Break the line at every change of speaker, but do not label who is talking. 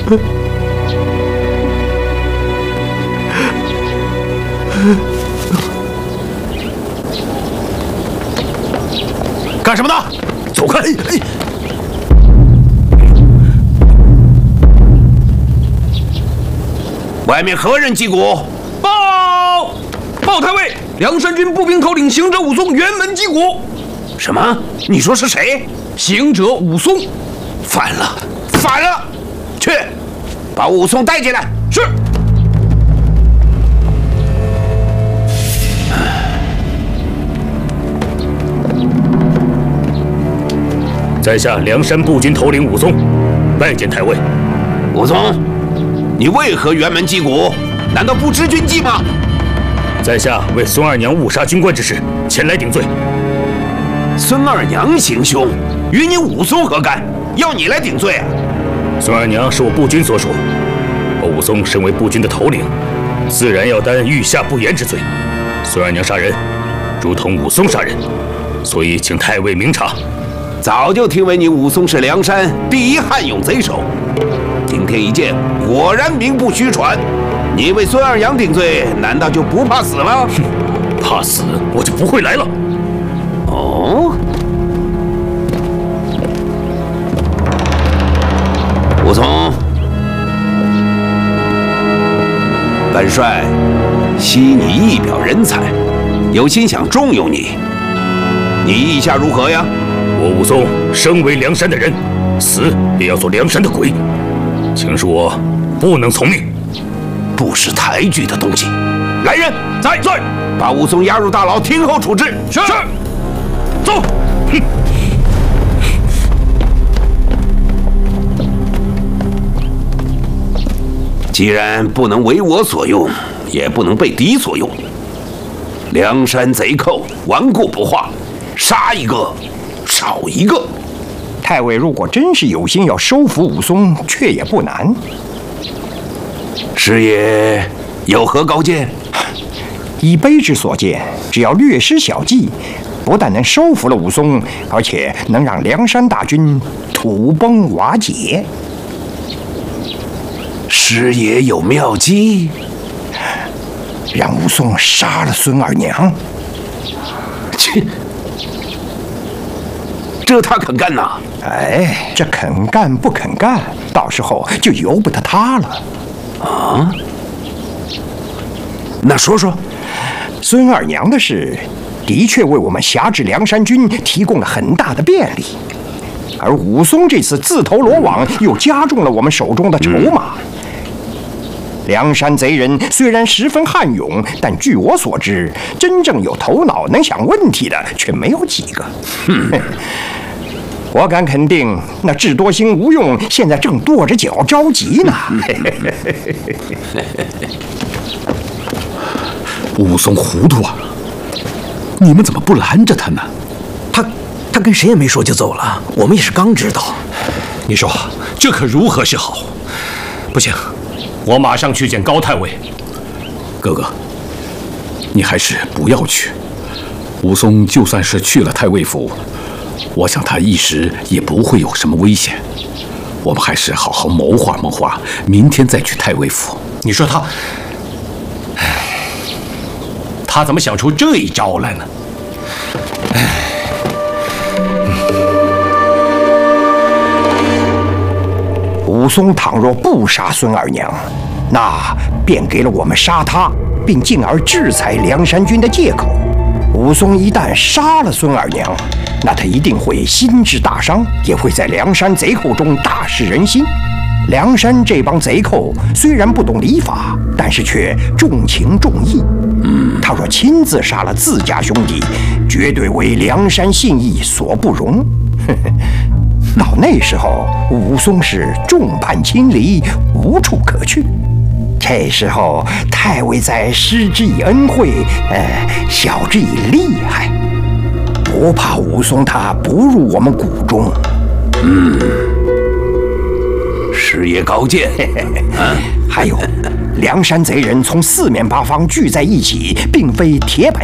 干什么呢？走开！
外面何人击鼓？
报太尉，梁山军步兵头领行者武松辕门击鼓。
什么？你说是谁？
行者武松。
反了！去，把武松带进来。
是。
在下梁山步军头领武松，拜见太尉。
武松，你为何辕门击鼓？难道不知军纪吗？
在下为孙二娘误杀军官之事前来顶罪。
孙二娘行凶，与你武松何干？要你来顶罪啊？
孙二娘是我步军所属，我武松身为步军的头领，自然要担御下不严之罪。孙二娘杀人，如同武松杀人，所以请太尉明察。
早就听闻你武松是梁山第一悍勇贼首，今天一见，果然名不虚传。你为孙二娘顶罪，难道就不怕死了？
怕死我就不会来了。
哦，武松，本帅惜你一表人才，有心想重用你，你意下如何呀？
我武松生为梁山的人，死也要做梁山的鬼，请恕我不能从命。
不识抬举的东西！
来人，在，
把武松押入大牢，听候处置。
是。走。哼。
既然不能为我所用，也不能被敌所用。梁山贼寇顽固不化，杀一个少一个。
太尉如果真是有心要收服武松，却也不难。
师爷有何高见？
以卑职所见，只要略施小计，不但能收服了武松，而且能让梁山大军土崩瓦解。
师爷有妙计？
让武松杀了孙二娘。
切，这他肯干呐？
哎，这肯干不肯干，到时候就由不得他了。
啊？那说说，
孙二娘的事，的确为我们辖制梁山军提供了很大的便利，而武松这次自投罗网，又加重了我们手中的筹码。梁山贼人虽然十分悍勇，但据我所知，真正有头脑能想问题的却没有几个。我敢肯定，那智多星吴用现在正跺着脚着急呢。
武松糊涂啊！你们怎么不拦着他呢？
他跟谁也没说就走了，我们也是刚知道。
你说这可如何是好？不行，我马上去见高太尉。哥哥，你还是不要去。武松就算是去了太尉府，我想他一时也不会有什么危险。我们还是好好谋划谋划，明天再去太尉府。你说他怎么想出这一招来呢？
武松倘若不杀孙二娘，那便给了我们杀他，并进而制裁梁山军的借口。武松一旦杀了孙二娘，那他一定会心智大伤，也会在梁山贼寇中大失人心。梁山这帮贼寇虽然不懂礼法，但是却重情重义。他若亲自杀了自家兄弟，绝对为梁山信义所不容。到那时候，武松是众叛亲离，无处可去。这时候，太尉在施之以恩惠，晓之以利害，不怕武松他不入我们谷中。
师爷高见。
还有，梁山贼人从四面八方聚在一起，并非铁板